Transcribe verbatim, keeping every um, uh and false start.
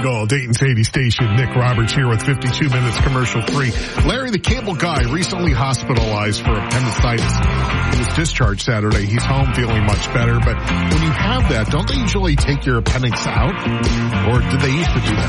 Eagle, Dayton's eighty station. Nick Roberts here with fifty-two minutes commercial free. Larry, the cable guy, recently hospitalized for appendicitis. He was discharged Saturday. He's home feeling much better. But when you have that, don't they usually take your appendix out? Or did they used to do that?